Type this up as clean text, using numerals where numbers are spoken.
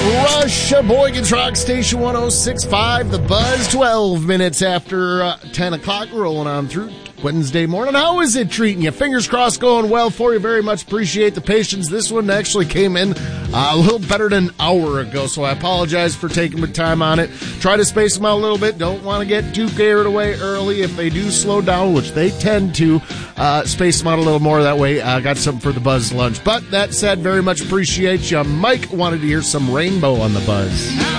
Rush, Boygan's Rock Station 106.5, The Buzz, 12 minutes after 10 o'clock, rolling on through Wednesday morning. How is it treating you? Fingers crossed going well for you. Very much appreciate the patience. This one actually came in a little better than an hour ago, so I apologize for taking the time on it. Try to space them out a little bit. Don't want to get too carried away early. If they do slow down, which they tend to, space them out a little more. That way, got something for the Buzz lunch. But that said, very much appreciate you. Mike wanted to hear some Rainbow on the Buzz.